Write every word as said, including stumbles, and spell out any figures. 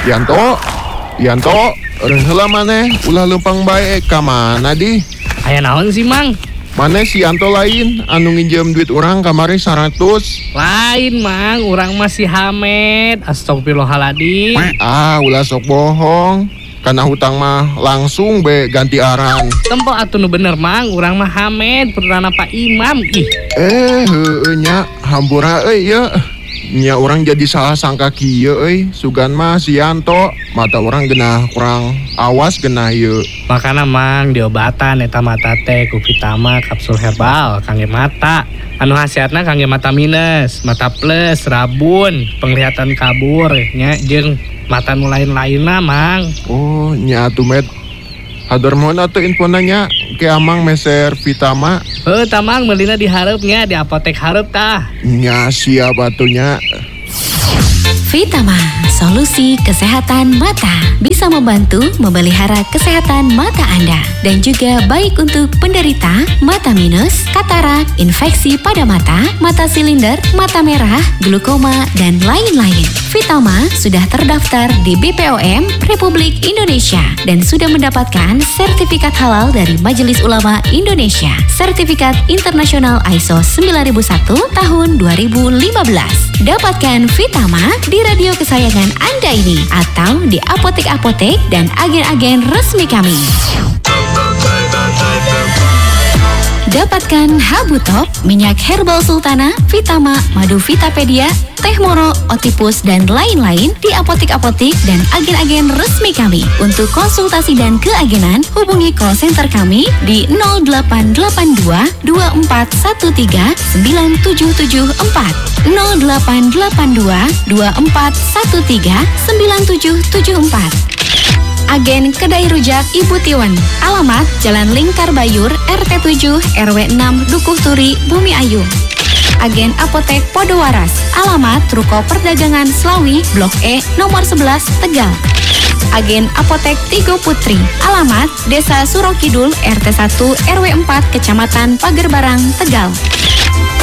Yanto, Yanto, orang heula maneh ulah lempang bae ka mana di? Aya naon sih, Mang? Maneh si Yanto lain anu nginjem duit urang kamari seratus. Lain, Mang, urang masih Hamed. Astagfirullahaladzim. Ah, ulah sok bohong. Kana hutang mah langsung be ganti aran. Tempo atuh nu bener, Mang, urang mah Hamed, putrana Pak Imam. Ih, Eh, heueuh nya hampura euy ye. Nya urang jadi salah sangka kieu euy. Sugan mah si Yanto, mata urang genah kurang awas genah ye. makana Mang diobatan eta mata teh ku Vitama kapsul herbal kangge mata. Anu khasiatna kangge mata minus, mata plus, rabun, penglihatan kabur nya jeung mata nu lain-lainna, Mang. Oh, nya atuh met. Hadar mohon atuh infona nya ke amang meser Vitama. Heuh, tah Mang meulina di hareupnya di apotek hareup tah. Nya siap atunya. Vitama, solusi kesehatan mata. Bisa membantu memelihara kesehatan mata Anda. Dan juga baik untuk penderita mata minus, katarak, infeksi pada mata, mata silinder, mata merah, glukoma, dan lain-lain. Vitama sudah terdaftar di B P O M Republik Indonesia dan sudah mendapatkan sertifikat halal dari Majelis Ulama Indonesia. Sertifikat internasional I S O sembilan ribu satu tahun dua ribu lima belas. Dapatkan Vitama di radio kesayangan Anda ini atau di apotek-apotek dan agen-agen resmi kami. Dapatkan Habu Top, minyak herbal sultana, Vitama, madu Vitapedia, teh moro, otipus, dan lain-lain di apotek-apotek dan agen-agen resmi kami. Untuk konsultasi dan keagenan, hubungi call center kami di nol delapan delapan dua dua empat satu tiga sembilan tujuh tujuh empat nol delapan delapan dua dua empat satu tiga sembilan tujuh tujuh empat. Agen Kedai Rujak Ibu Tiwan. Alamat Jalan Lingkar Bayur, R T tujuh R W enam Dukuh Turi, Bumi Ayu. Agen Apotek Podowaras. Alamat Ruko Perdagangan Slawi, Blok E, nomor sebelas, Tegal. Agen Apotek Tigo Putri. Alamat Desa Surokidul, R T satu R W empat, Kecamatan Pagerbarang, Tegal.